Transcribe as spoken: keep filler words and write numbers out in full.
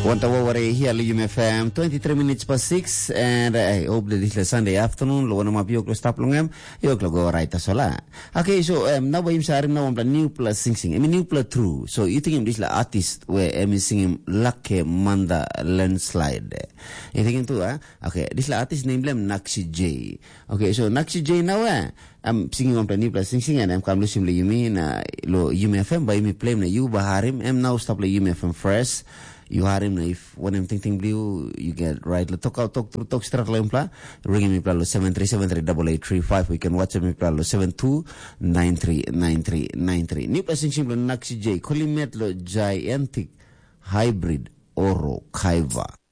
Want to over here at U M F M, twenty-three minutes past six, and I hope that this is Sunday afternoon. Lo wana mapiyok lo stop longem, yok lo go right asola. Okay, so um, now I'm sharing now on new plus sing sing. I mean new plus true. So you think him this la artist where I'm singing Lucky Manda Landslide. You think him too, ah? Okay, this la artist name them Naxi J. Okay, so Naxi J now eh. I'm singing on new plus sing sing and I'm come listen to you mean uh, lo U M F M by me play na you baharim. I'm now stop la U M F M first. You had him if when I'm thinking blue, you get right. Let talk out talk through talk start line pla. Ring me pla seven three seven three double eight three five. We can watch me pla seven two nine three nine three nine three. New passing simple Naxi J. Colimet lo gigantic hybrid oro kaiva.